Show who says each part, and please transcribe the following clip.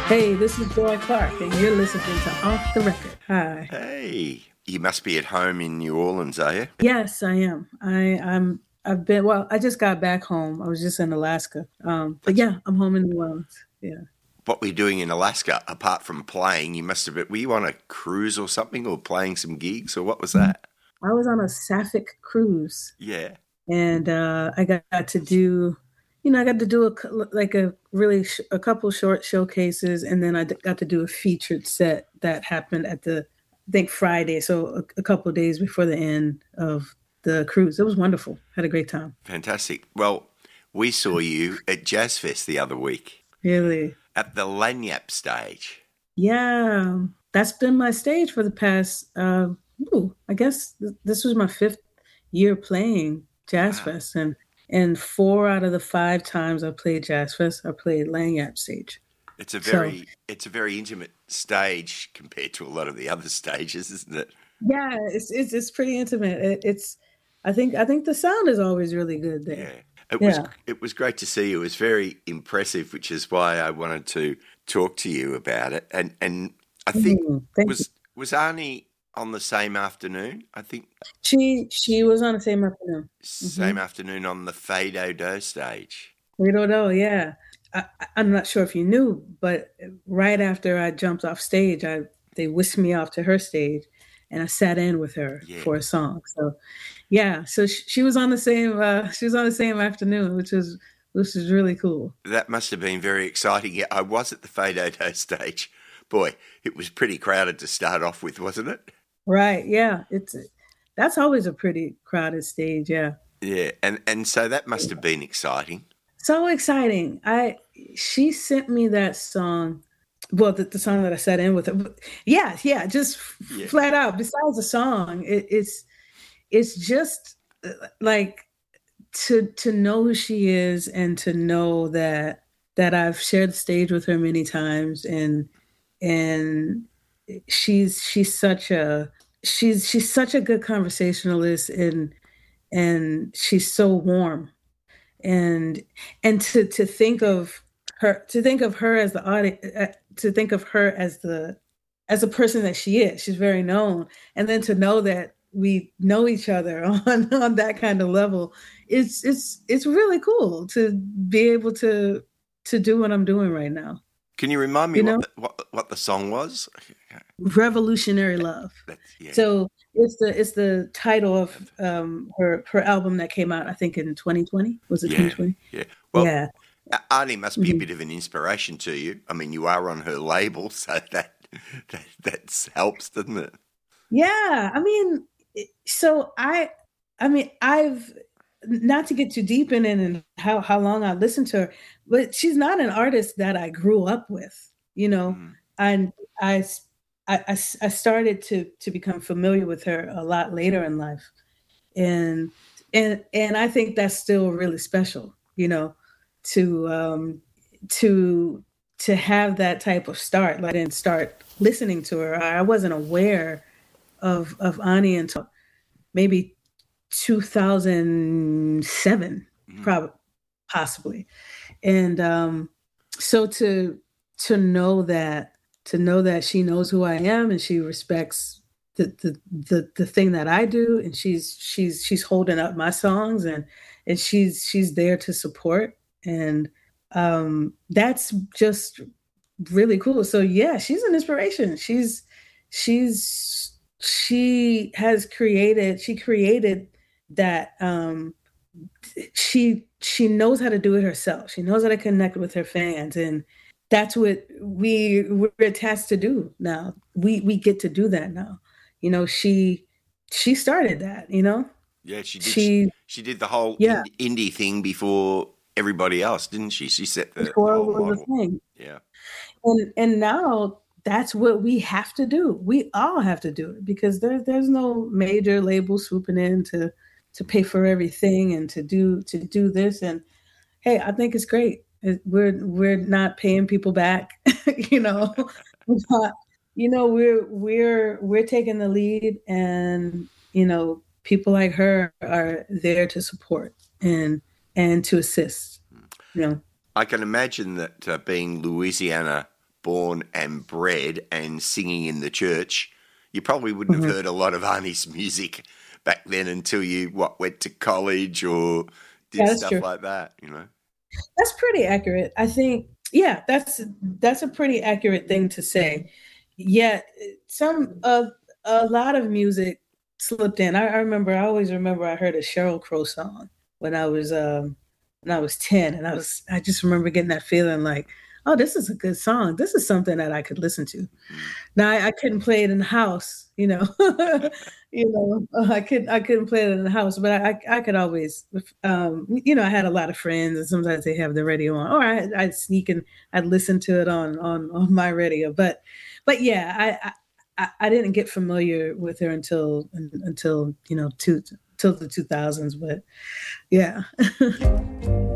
Speaker 1: Hey, this is Joy Clark, and you're listening to Off the Record. Hi.
Speaker 2: Hey, you must be at home in New Orleans, are you?
Speaker 1: Yes, I am. I've been. Well, I just got back home. I was just in Alaska. But
Speaker 2: That's
Speaker 1: yeah, I'm home in New Orleans. Yeah.
Speaker 2: what we're doing in Alaska. Apart from playing, you must have been. Were you on a cruise or something, or playing some gigs, or what was that?
Speaker 1: I was on a Sapphic cruise,
Speaker 2: Yeah,
Speaker 1: and I got to do, I got to do a couple short showcases, and then got to do a featured set that happened at I think Friday, so a couple of days before the end of the cruise. It was wonderful. Had a great time.
Speaker 2: fantastic. Well, we saw you at Jazz Fest the other week
Speaker 1: Really.
Speaker 2: at the Lanyap stage.
Speaker 1: Yeah, that's been my stage for the past. I guess this was my fifth year playing Jazz
Speaker 2: Wow,
Speaker 1: Fest, and four out of the five times I played Jazz Fest, I played Lanyap stage. So
Speaker 2: it's a very intimate stage compared to a lot of the other stages, isn't it?
Speaker 1: yeah, it's pretty intimate. I think the sound is always really good there.
Speaker 2: Yeah,
Speaker 1: Yeah.
Speaker 2: it was great to see you. It was very impressive, which is why I wanted to talk to you about it. And I think
Speaker 1: Thank you.
Speaker 2: was Arnie on the same afternoon? I think
Speaker 1: She was on the same afternoon.
Speaker 2: same afternoon on the Fado Do stage.
Speaker 1: We don't know. Yeah, I'm not sure if you knew, but right after I jumped off stage, they whisked me off to her stage, and I sat in with her
Speaker 2: Yeah,
Speaker 1: for a song. So yeah, so she was on the same. She was on the same afternoon, which is really cool.
Speaker 2: that must have been very exciting. Yeah, I was at the Fado Do stage. Boy, it was pretty crowded to start off with, wasn't it?
Speaker 1: Right? Yeah, that's always a pretty crowded stage. Yeah,
Speaker 2: Yeah, and so that must have been exciting.
Speaker 1: so exciting. I She sent me that song. Well, the song that I sat in with her. Yeah, yeah, just
Speaker 2: Yeah.
Speaker 1: flat out. Besides the song, it's just like to know who she is and to know that I've shared the stage with her many times, and she's such a she's such a good conversationalist, and she's so warm, and to think of her as the audience, to think of her as a person that she is. She's very known, and then to know that we know each other on that kind of level, it's really cool to be able to do what I'm doing right now.
Speaker 2: Can you remind me
Speaker 1: You know,
Speaker 2: what the song was?
Speaker 1: revolutionary love.
Speaker 2: That's yeah,
Speaker 1: So it's the title of her album that came out, I think, in 2020. Was it
Speaker 2: yeah,
Speaker 1: 2020?
Speaker 2: yeah. Well,
Speaker 1: Yeah.
Speaker 2: Arnie must be a
Speaker 1: Mhm.
Speaker 2: bit of an inspiration to you. I mean, you are on her label, so that helps, doesn't it?
Speaker 1: Yeah, I mean, I've, not to get too deep in it and how long I listened to her, but she's not an artist that I grew up with. You know,
Speaker 2: Mm.
Speaker 1: and I s- I started to become familiar with her a lot later in life, and and I think that's still really special. To to to have that type of start. Like, I didn't start listening to her. I wasn't aware of Ani until maybe 2007,
Speaker 2: Mm.
Speaker 1: probably, possibly. And so to know that she knows who I am, and she respects the thing that I do, and she's holding up my songs, and she's there to support, and that's just really cool. So yeah, she's an inspiration. She created that. She knows how to do it herself. She knows how to connect with her fans, and that's what we're tasked to do now. We get to do that now. She started that.
Speaker 2: Yeah, she did.
Speaker 1: She
Speaker 2: She did the whole
Speaker 1: Yeah,
Speaker 2: indie thing before everybody else, didn't she? She set the
Speaker 1: before it
Speaker 2: whole
Speaker 1: was
Speaker 2: model.
Speaker 1: a thing.
Speaker 2: Yeah,
Speaker 1: And now that's what we have to do. We all have to do it, because there's no major label swooping in to pay for everything, and to do this. And hey, I think it's great. We're not paying people back. you know we're not, we're taking the lead, and people like her are there to support, and to assist. you know
Speaker 2: I can imagine that being Louisiana born and bred and singing in the church, you probably wouldn't have
Speaker 1: Mhm.
Speaker 2: heard a lot of Arnie's music back then until you went to college or
Speaker 1: Yeah,
Speaker 2: did
Speaker 1: that's
Speaker 2: stuff
Speaker 1: true.
Speaker 2: like that. You know.
Speaker 1: That's pretty accurate. I think, yeah, that's a pretty accurate thing to say. Yet some of a lot of music slipped in. I remember, I always remember I heard a Sheryl Crow song when I was 10, and I just remember getting that feeling like, oh, this is a good song. This is something that I could listen to.
Speaker 2: Mm.
Speaker 1: Now I couldn't play it in the house, you know. I couldn't play it in the house, but I could always, I had a lot of friends, and sometimes they have the radio on, or I'd sneak and I'd listen to it on my radio. But yeah, I didn't get familiar with her until till the 2000s. But yeah.